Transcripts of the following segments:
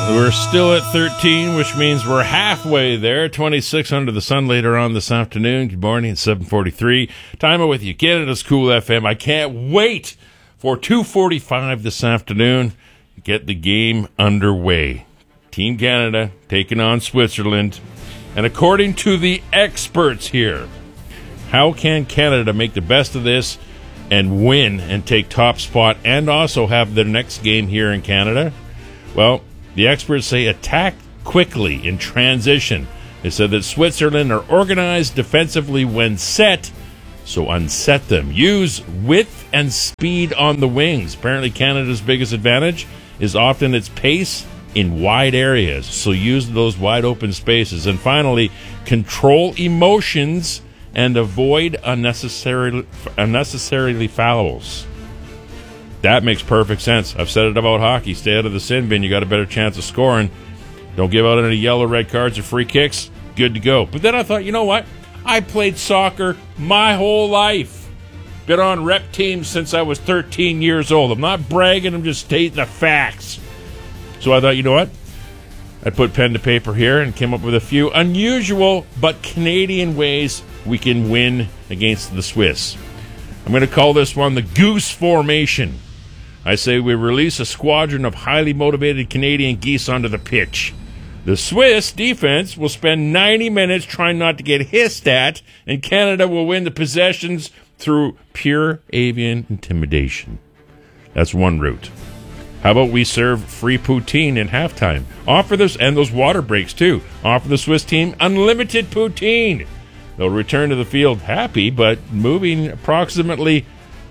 We're still at 13, which means we're halfway there. 26 under the sun later on this afternoon. Good morning, it's 7:43. Timer with you, Canada's Cool FM. I can't wait for 2:45 this afternoon to get the game underway. Team Canada taking on Switzerland. And according to the experts here, how can Canada make the best of this and win and take top spot and also have their next game here in Canada? Well, the experts say attack quickly in transition. They said that Switzerland are organized defensively when set, so unset them. Use width and speed on the wings. Apparently Canada's biggest advantage is often its pace in wide areas, so use those wide open spaces. And finally, control emotions and avoid unnecessarily fouls. That makes perfect sense. I've said it about hockey. Stay out of the sin bin. You got a better chance of scoring. Don't give out any yellow, red cards or free kicks. Good to go. But then I thought, you know what? I played soccer my whole life. Been on rep teams since I was 13 years old. I'm not bragging. I'm just stating the facts. So I thought, you know what? I put pen to paper here and came up with a few unusual but Canadian ways we can win against the Swiss. I'm going to call this one the Goose Formation. I say we release a squadron of highly motivated Canadian geese onto the pitch. The Swiss defense will spend 90 minutes trying not to get hissed at, and Canada will win the possessions through pure avian intimidation. That's one route. How about we serve free poutine in halftime? Offer this, and those water breaks too. Offer the Swiss team unlimited poutine. They'll return to the field happy, but moving approximately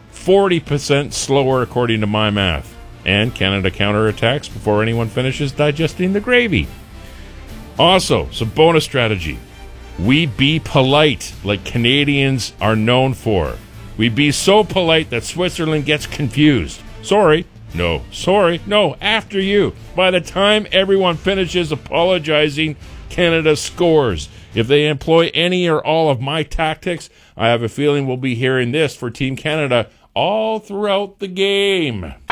40% slower according to my math. And Canada counterattacks before anyone finishes digesting the gravy. Also, some bonus strategy. We be polite like Canadians are known for. We be so polite that Switzerland gets confused. Sorry. No. Sorry. No. After you. By the time everyone finishes apologizing, Canada scores. If they employ any or all of my tactics, I have a feeling we'll be hearing this for Team Canada all throughout the game.